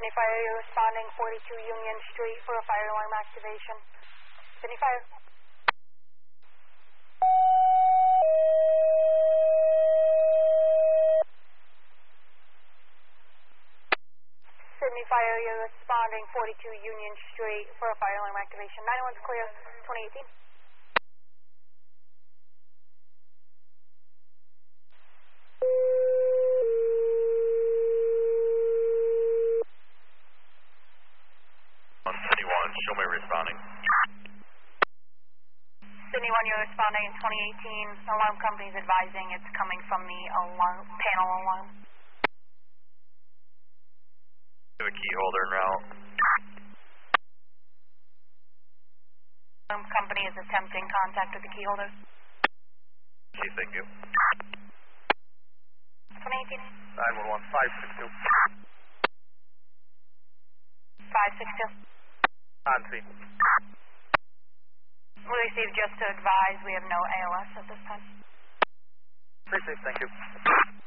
Sydney Fire, you're responding 42 Union Street for a fire alarm activation. Sydney Fire. Sydney Fire, you're responding 42 Union Street for a fire alarm activation. 911's clear, 2018. Sydney 1, show me responding. Sydney 1, you're responding in 2018. Alarm company's advising it's coming from the alarm panel alarm. To a key holder en route. Alarm company is attempting contact with the key holder. Okay, thank you. 2018. 911, 562. 562. On scene. We received just to advise we have no ALS at this time. Appreciate it, thank you.